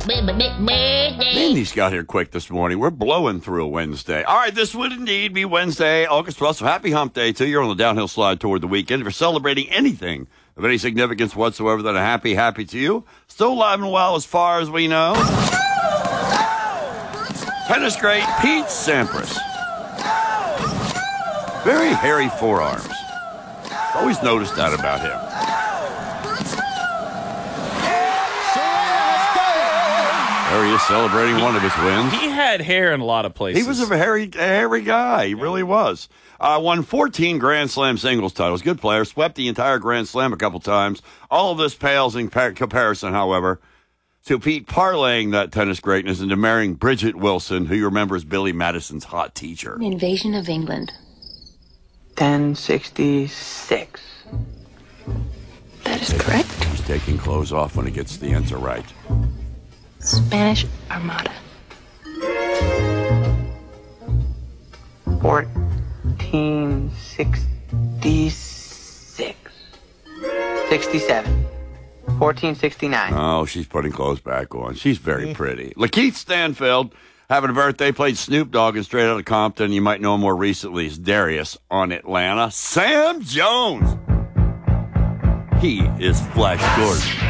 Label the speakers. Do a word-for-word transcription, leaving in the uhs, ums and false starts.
Speaker 1: Mindy's got here quick this morning. We're blowing through a Wednesday. All right, this would indeed be Wednesday, August twelfth. So happy hump day to you. You're on the downhill slide toward the weekend. If you're celebrating anything of any significance whatsoever, then a happy, happy to you. Still alive and well as far as we know. Tennis great Pete Sampras. Very hairy forearms. Always noticed that about him. There he is celebrating one of his wins.
Speaker 2: He had hair in a lot of places.
Speaker 1: He was a hairy, hairy guy. He really was. Uh, won fourteen Grand Slam singles titles. Good player. Swept the entire Grand Slam a couple times. All of this pales in par- comparison, however, to Pete parlaying that tennis greatness into marrying Bridget Wilson, who you remember as Billy Madison's hot teacher.
Speaker 3: Invasion of England.
Speaker 4: ten sixty-six.
Speaker 3: That is correct.
Speaker 1: He's taking clothes off when he gets the answer right.
Speaker 3: Spanish Armada.
Speaker 4: fourteen sixty-six. sixty-seven. fourteen sixty-nine.
Speaker 1: Oh, she's putting clothes back on. She's very pretty. Lakeith Stanfield having a birthday, played Snoop Dogg in Straight Outta Compton. You might know him more recently as Darius on Atlanta. Sam Jones. He is Flash Gordon.